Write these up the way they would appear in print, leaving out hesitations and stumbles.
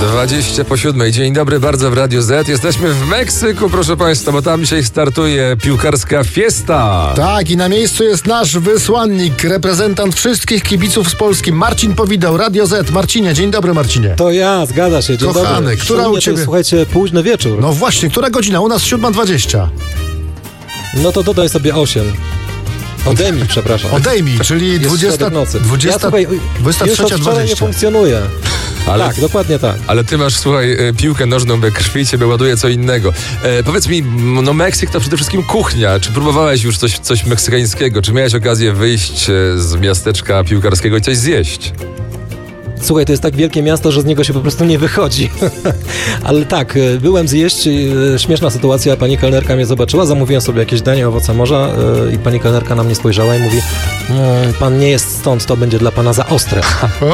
7:20. Dzień dobry, bardzo w Radiu Z. Jesteśmy w Meksyku, proszę Państwa, bo tam dzisiaj startuje piłkarska fiesta. Tak, i na miejscu jest nasz wysłannik, reprezentant wszystkich kibiców z Polski, Marcin Powideł, Radio Z. Marcinie, dzień dobry, Marcinie. To ja, zgadza się, dzień Kochany, dobry. która u ciebie? To, słuchajcie, późny wieczór. No właśnie, która godzina? U nas 7:20. No to dodaj sobie 8. Odejmij, przepraszam. Odejmij, czyli 20, nocy. 20, ja, słuchaj, 23:20. już od wczoraj nie funkcjonuje. Ale, tak, dokładnie tak. Ale ty masz, słuchaj, piłkę nożną we krwi, ciebie ładuje co innego. Powiedz mi, no Meksyk to przede wszystkim kuchnia. Czy próbowałeś już coś meksykańskiego? Czy miałeś okazję wyjść z miasteczka piłkarskiego i coś zjeść? Słuchaj, to jest tak wielkie miasto, że z niego się po prostu nie wychodzi. Ale tak, byłem zjeść, śmieszna sytuacja, pani kelnerka mnie zobaczyła, zamówiłem sobie jakieś danie, owoce morza i pani kelnerka na mnie spojrzała i mówi: pan nie jest stąd, to będzie dla pana za ostre.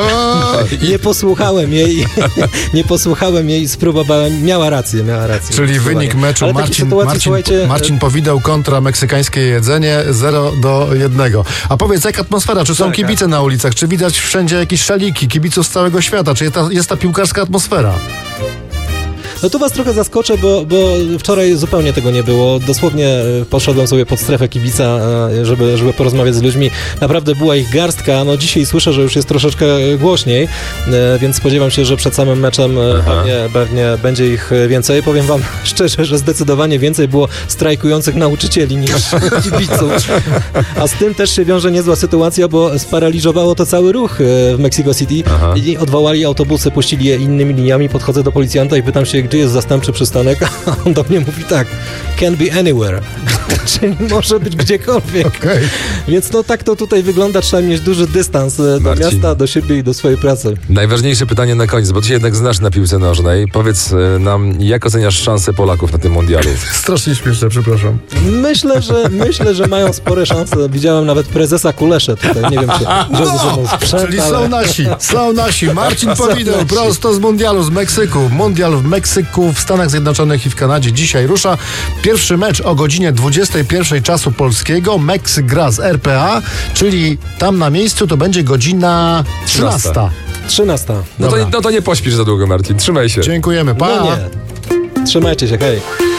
Nie posłuchałem jej, spróbowałem, miała rację. Czyli wynik meczu Marcin Powideł kontra meksykańskie jedzenie 0-1. A powiedz, jak atmosfera? Czy są kibice na ulicach? Czy widać wszędzie jakieś szaliki, kibiców z całego świata? Czy jest ta piłkarska atmosfera? No tu was trochę zaskoczę, bo wczoraj zupełnie tego nie było. Dosłownie poszedłem sobie pod strefę kibica, żeby porozmawiać z ludźmi. Naprawdę była ich garstka. No dzisiaj słyszę, że już jest troszeczkę głośniej, więc spodziewam się, że przed samym meczem pewnie będzie ich więcej. Powiem wam szczerze, że zdecydowanie więcej było strajkujących nauczycieli niż kibiców. A z tym też się wiąże niezła sytuacja, bo sparaliżowało to cały ruch w Mexico City i odwołali autobusy, puścili je innymi liniami. Podchodzę do policjanta i pytam się, gdzie jest zastępczy przystanek, a on do mnie mówi tak: can be anywhere. Czyli może być gdziekolwiek. Okay. Więc no tak to tutaj wygląda, trzeba mieć duży dystans do miasta, do siebie i do swojej pracy. Najważniejsze pytanie na koniec, bo ty się jednak znasz na piłce nożnej. Powiedz nam, jak oceniasz szanse Polaków na tym mundialu? Strasznie śmieszne, przepraszam. Myślę, że mają spore szanse. Widziałem nawet prezesa Kuleszę tutaj, nie wiem, czy wziął ze sobą sprzęt, czyli są nasi. Marcin Powideł, prosto z mundialu, z Meksyku. Mundial w Meksyku, w Stanach Zjednoczonych i w Kanadzie. Dzisiaj rusza pierwszy mecz o godzinie 21 czasu polskiego. Meksyk gra z RPA, czyli tam na miejscu to będzie godzina 13. 13. No to nie pośpisz za długo, Marcin. Trzymaj się. Dziękujemy. Pa. No nie. Trzymajcie się, hej.